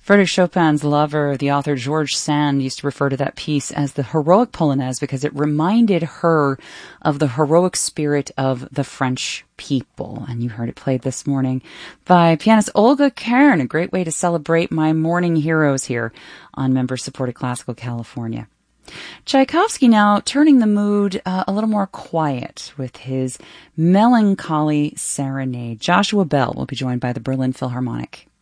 Frédéric Chopin's lover, the author Georges Sand, used to refer to that piece as the heroic Polonaise because it reminded her of the heroic spirit of the French people. And you heard it played this morning by pianist Olga Kern, a great way to celebrate my morning heroes here on member-supported Classical California. Tchaikovsky now turning the mood a little more quiet with his melancholy serenade. Joshua Bell will be joined by the Berlin Philharmonic.